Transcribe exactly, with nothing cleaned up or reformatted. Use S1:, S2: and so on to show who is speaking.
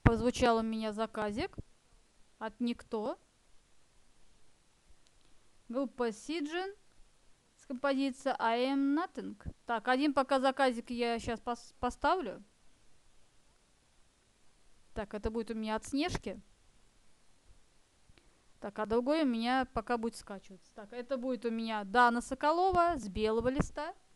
S1: прозвучал у меня заказик от никто. Группа Сиджин с композицией I am nothing. Так, один пока заказик я сейчас пос поставлю. Так, это будет у меня от Снежки. Так, а другой у меня пока будет скачиваться. Так, это будет у меня Дана Соколова с белого листа.